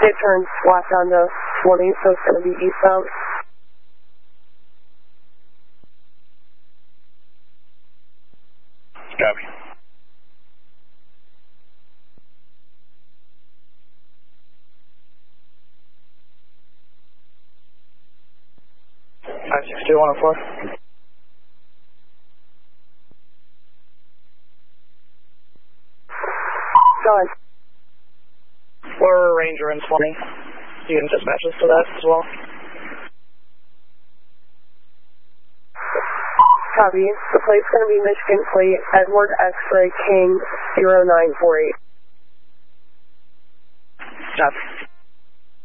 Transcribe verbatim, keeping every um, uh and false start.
It turns left onto twenty, so it's going to be eastbound. Copy. five six two one oh four. Go ahead. We're Ranger in twenty. You can dispatch us to that as well. Copy. The plate's going to be Michigan plate, Edward X-ray King zero nine four eight. Copy.